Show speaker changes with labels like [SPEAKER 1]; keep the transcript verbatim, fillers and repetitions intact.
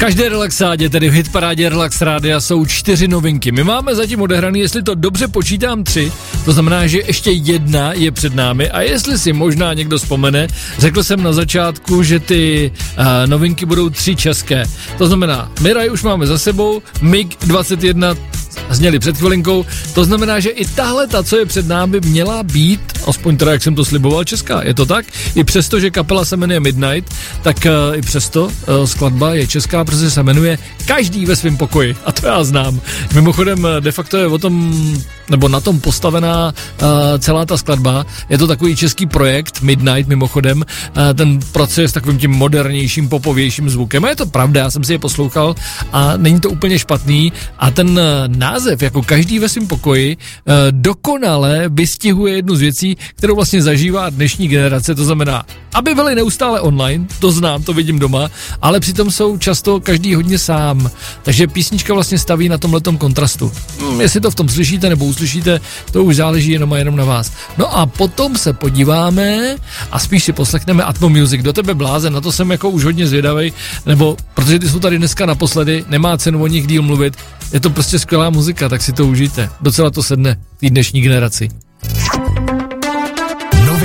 [SPEAKER 1] každé relaxádě, tedy v hitparádě Relax Rádia, jsou čtyři novinky. My máme zatím odehraný, jestli to dobře počítám, tři, to znamená, že ještě jedna je před námi a jestli si možná někdo vzpomene, řekl jsem na začátku, že ty uh, novinky budou tři české. To znamená, Miraj už máme za sebou, mig dvacet jedna zněli před chvilinkou, to znamená, že i tahle ta, co je před námi, měla být, aspoň teda, jak jsem to sliboval, česká. Je to tak? I přesto, že kapela se jmenuje Midnight, tak uh, i přesto uh, skladba je česká, protože se jmenuje Každý ve svém pokoji. A to já znám. Mimochodem, de facto je o tom, nebo na tom postavená uh, celá ta skladba. Je to takový český projekt, Midnight mimochodem. Uh, ten proces s takovým tím modernějším, popovějším zvukem. A je to pravda, já jsem si je poslouchal a není to úplně špatný. A ten uh, název, jako Každý ve svém pokoji, uh, dokonale vystihuje jednu z věcí, kterou vlastně zažívá dnešní generace, to znamená, aby byli neustále online, to znám, to vidím doma, ale přitom jsou často každý hodně sám, takže písnička vlastně staví na tomhletom kontrastu. Hmm, jestli to v tom slyšíte nebo uslyšíte, to už záleží jenom a jenom na vás. No a potom se podíváme a spíš si poslechneme Atmo Music. Do tebe blázen, na to jsem jako už hodně zvědavej, nebo protože ty jsou tady dneska naposledy, nemá cenu o nich díl mluvit, je to prostě skvělá muzika, tak si to užijte. Docela to sedne té dnešní generaci.